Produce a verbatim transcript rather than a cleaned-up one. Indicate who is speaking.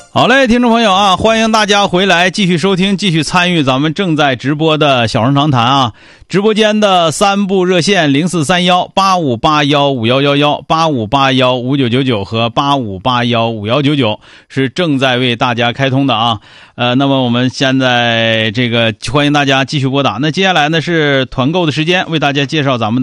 Speaker 1: 好嘞，听众朋友啊，欢迎大家回来继续收听，继续参与咱们正在直播的小声长谈啊。直播间的三部热线零四三幺八五八幺五幺幺幺、八五八幺五九九九和八五八幺五幺九九是正在为大家开通的啊。呃，那么我们现在这个欢迎大家继续拨打。那接下来呢是团购的时间，为大家介绍咱们的